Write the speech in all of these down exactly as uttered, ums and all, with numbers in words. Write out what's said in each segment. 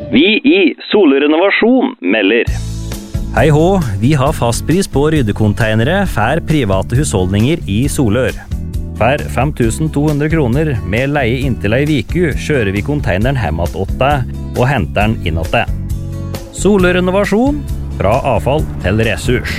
Vi i Solrenovasjon melder. Hei hå, vi har fastpris på ryddekonteinere for private husholdninger i Solør. For fem tusen to hundre kroner med leie inntil ei viku kjører vi konteineren hjem att åt deg og henter den inn åt deg. Solrenovasjon, fra avfall til ressurs.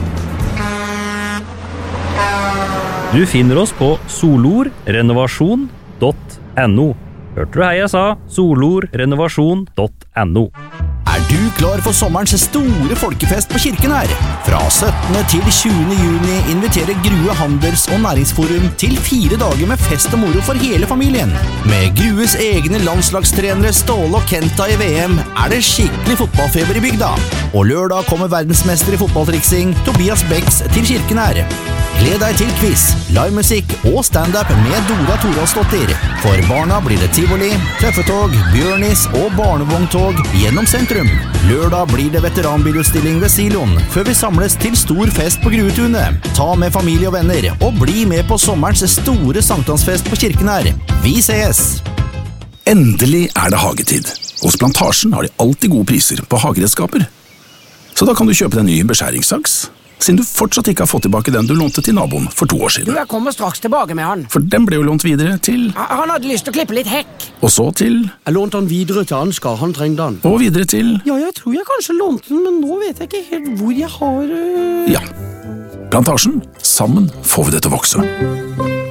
Du finner oss på solorrenovasjon punktum no. Hørte du hei jeg sa? solorrenovasjon punktum no. Er du klar for sommerens store folkefest på Kirken her? Fra syttende til tjuende juni inviterer Grue Handels- og Næringsforum til fire dager med fest og moro for hele familien. Med Grues egne landslagstrenere Ståle og Kenta i V M er det skikkelig fotballfeber i bygda. Og lørdag kommer verdensmester i fotballtriksing Tobias Becks til Kirken her. Gled deg til quiz, livemusikk og stand-up med Dora Toralsdottir. For barna blir det tivoli, tøffetog, bjørnis og barnevogntog gjennom sentrum. Lørdag blir det veteranbilutstilling ved Siloen, før vi samles til stor fest på Gruetunet. Ta med familie og venner, og bli med på sommerens store sankthansfest på Kirken her. Vi ses! Endelig er det hagetid. Hos Plantasjen har de alltid gode priser på hageredskaper. Så da kan du kjøpe deg en ny beskjæringssaks, siden du fortsatt ikke har fått tilbake den du lånte til naboen for to år siden. Du, jeg kommer straks tilbake med han. For den ble jo lånt videre til... Han hadde lyst til å klippe litt hekk. Og så til... Jeg lånte han videre til Ansgar, han trengte han. Og videre til... Ja, jeg tror jeg kanskje lånte den, men nå vet jeg ikke helt hvor jeg har... Uh... Ja. Plantasjen. Sammen får vi det til å vokse.